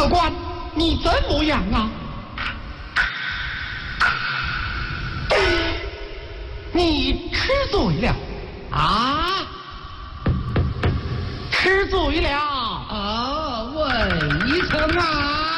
官，你怎么样啊？你吃醉了啊？吃醉了？ 啊，问一声啊！